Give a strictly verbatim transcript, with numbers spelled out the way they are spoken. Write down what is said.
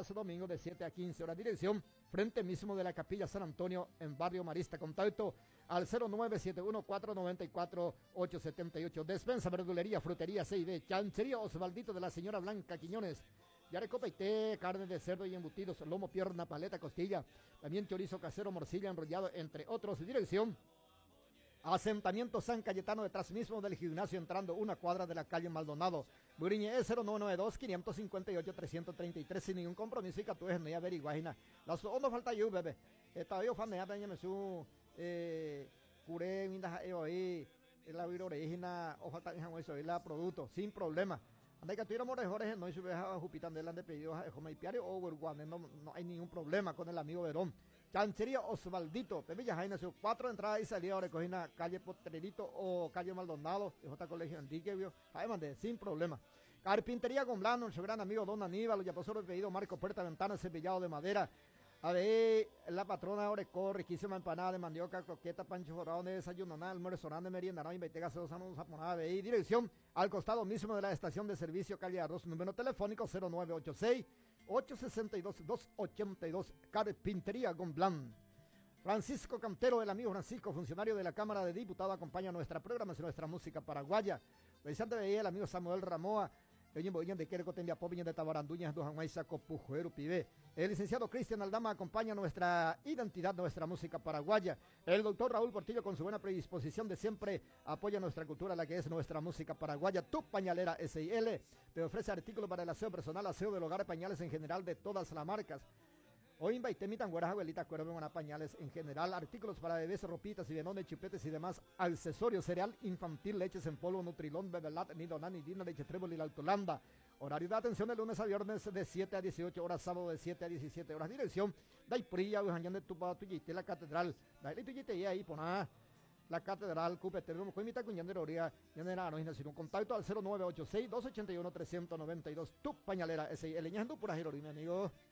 días domingos de siete a quince horas. Dirección, frente mismo de la Capilla San Antonio en Barrio Marista. Contacto al cero nueve siete uno cuatro nueve cuatro ocho siete ocho. Despensa, verdulería, frutería, C I D. Chanchería Osvaldito de la señora Blanca Quiñones. Yarecopa y té, carne de cerdo y embutidos, lomo, pierna, paleta, costilla. También chorizo casero, morcilla, enrollado, entre otros. Dirección, asentamiento San Cayetano, detrás mismo del gimnasio, entrando una cuadra de la calle Maldonado. Buriñe es cero nueve nueve dos, cinco cinco ocho, tres tres tres, sin ningún compromiso y que tú es no averiguajina. Las no falta yo, bebé. Estaba yo fan de ya me su eh curé minda ahí la viro origina o falta en eso y la producto sin problema. Anda que tuviéramos mejores no y sube a Jupitan de de pedidos a Jomaipiario o Uruguay, no no hay ningún problema con el amigo Verón. Chancería Osvaldito, Pemilla Jaina, su cuatro entradas y salida, recogina calle Potrerito o calle Maldonado, J Colegio Antique, vio, además de sin problema. Carpintería con Blando, nuestro gran amigo Don Aníbal, ya pasó el pedido, marco, puerta, ventana, cepillado de madera. A ver, la patrona ahora corre, riquísima empanada de mandioca, croqueta, pancho jorado de desayuno, nada, almuerzo, nada, merienda, no, invitega, se usan japonada, ve, dirección, al costado mismo de la estación de servicio, calle Arroz, número telefónico cero nueve ocho seis, ocho seis dos, dos ocho dos, Carpintería Gonblán. Francisco Cantero, el amigo Francisco, funcionario de la Cámara de Diputados, acompaña nuestra programación, nuestra música paraguaya. Precisamente veía el amigo Samuel Ramoa, de Querco, Tendia Poviña de Tabaranduñas, Dojanguaysa, Copujuero, Pibe. El licenciado Cristian Aldama acompaña nuestra identidad, nuestra música paraguaya. El doctor Raúl Portillo, con su buena predisposición de siempre, apoya nuestra cultura, la que es nuestra música paraguaya. Tu Pañalera S I L te ofrece artículos para el aseo personal, aseo del hogar, pañales en general de todas las marcas. Hoy invité mi tangueras, abuelita, cuervo, buena pañales en general, artículos para bebés, ropitas y benones, chupetes y demás, accesorios, cereal infantil, leches en polvo, Nutrilón, Bebelat, Nidonan, Nidina, leche trébol y la Altolanda. Horario de atención de lunes a viernes de siete a dieciocho horas, sábado de siete a diecisiete horas. Dirección, Daiprilla, Ujañán de Tupa, Tuyite, la catedral. Dale Tuyite y ahí, poná. La catedral, Cupete, Coimita, Cuñandero, Oria, Yanera, no es un contacto al cero nueve ocho seis, dos ocho uno, tres nueve dos. Tu Pañalera S I L, Ñandú, pura Jirori, mi amigo.